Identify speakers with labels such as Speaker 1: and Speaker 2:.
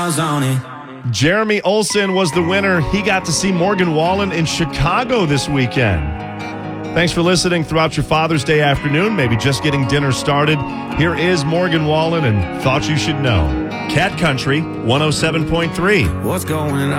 Speaker 1: stars on it.
Speaker 2: Jeremy Olson was the winner. He got to see Morgan Wallen in Chicago this weekend. Thanks for listening throughout your Father's Day afternoon, maybe just getting dinner started. Here is Morgan Wallen and Thought You Should Know. Cat Country 107.3.
Speaker 1: What's going on?